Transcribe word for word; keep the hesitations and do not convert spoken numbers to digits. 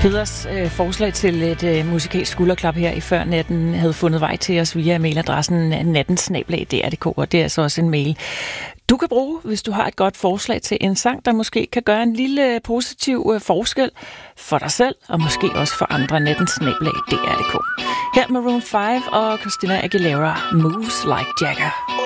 Peders øh, forslag til et øh, musikalsk skulderklap her i før natten havde fundet vej til os via mailadressen natten snabel-a d r punktum d k, og det er altså også en mail, du kan bruge, hvis du har et godt forslag til en sang, der måske kan gøre en lille positiv øh, forskel for dig selv, og måske også for andre. natten snabel-a d r punktum d k. Her Maroon fem og Christina Aguilera, Moves Like Jagger.